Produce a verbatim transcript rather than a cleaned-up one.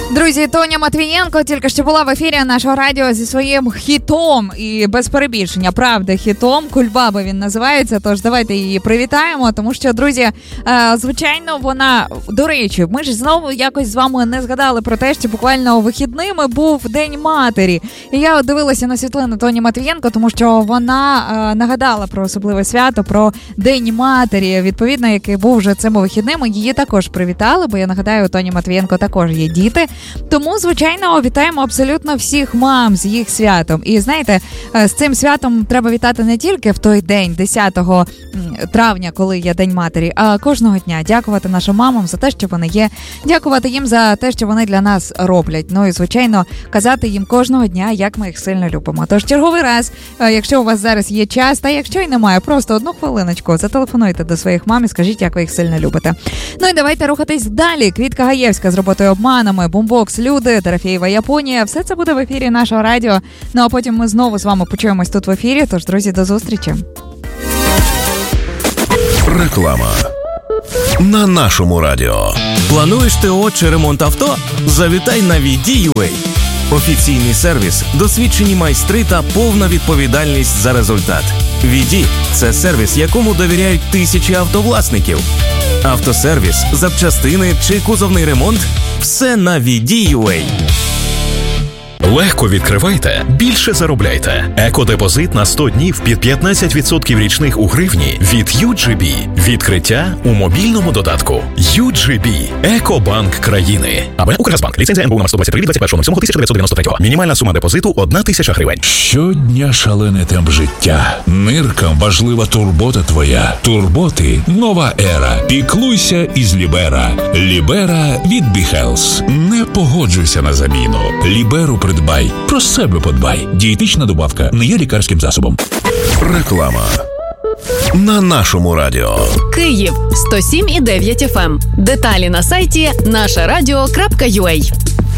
Друзі, Тоня Матвієнко тільки що була в ефірі нашого радіо зі своїм хітом, і без перебільшення, правда, хітом. Кульбаба він називається, тож давайте її привітаємо, тому що, друзі, звичайно, вона, до речі, ми ж знову якось з вами не згадали про те, що буквально вихідними був День матері. І я дивилася на світлини Тоні Матвієнко, тому що вона нагадала про особливе свято, про День матері, відповідно, який був вже цими вихідними. Її також привітали, бо я нагадаю, у Тоні Матвієнко також є діти. Тому, звичайно, вітаємо абсолютно всіх мам з їх святом. І, знаєте, з цим святом треба вітати не тільки в той день, десятого травня, коли є День матері, а кожного дня. Дякувати нашим мамам за те, що вони є. Дякувати їм за те, що вони для нас роблять. Ну і, звичайно, казати їм кожного дня, як ми їх сильно любимо. Тож, черговий раз, якщо у вас зараз є час, та якщо й немає, просто одну хвилиночку, зателефонуйте до своїх мам і скажіть, як ви їх сильно любите. Ну і давайте рухатись далі. Квітка Гаєвська з роботою «Обманами», Бумбокс, Люди, Дорофєєва, Японія. Все це буде в ефірі нашого радіо. Ну а потім ми знову з вами почуємось тут в ефірі. Тож, друзі, до зустрічі. Реклама на нашому радіо. Плануєш ТО чи ремонт авто? Завітай на ві ді ю ей. Офіційний сервіс, досвідчені майстри та повна відповідальність за результат. ві ді – це сервіс, якому довіряють тисячі автовласників. Автосервіс, запчастини чи кузовний ремонт – все на ві ді ю ей. Легко відкривайте, більше заробляйте. Екодепозит на сто днів під п'ятнадцять відсотків річних у гривні від ю джі бі. Відкриття у мобільному додатку. ю джі бі. Екобанк країни. АБ Укргазбанк. Ліцензія ем бе у номер сто двадцять три від двадцять першого сьомого тисяча дев'ятсот дев'яносто третього. Мінімальна сума депозиту – одна тисяча гривень. Щодня шалений темп життя. Ниркам важлива турбота твоя. Турботи – нова ера. Піклуйся із Лібера. Лібера від BeHealth. Не погоджуйся на заміну. Ліберу придбай. Про себе подбай. Дієтична добавка не є лікарським засобом. Реклама на нашому радіо. Київ сто сім і дев'ять еф ем. Деталі на сайті наша радіо крапка ю а.